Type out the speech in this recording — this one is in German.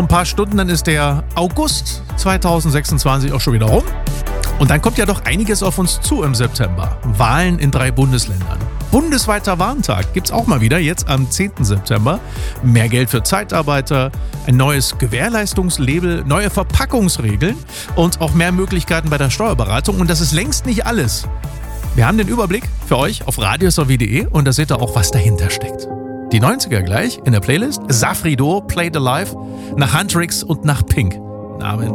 ein paar Stunden, dann ist der August 2026 auch schon wieder rum. Und dann kommt ja doch einiges auf uns zu im September. Wahlen in 3 Bundesländern. Bundesweiter Warntag gibt's auch mal wieder, jetzt am 10. September. Mehr Geld für Zeitarbeiter, ein neues Gewährleistungslabel, neue Verpackungsregeln und auch mehr Möglichkeiten bei der Steuerberatung. Und das ist längst nicht alles. Wir haben den Überblick für euch auf radiosw.de und da seht ihr auch, was dahinter steckt. Die 90er gleich in der Playlist. Safrido, Played Alive, nach Huntrix und nach Pink. Abend.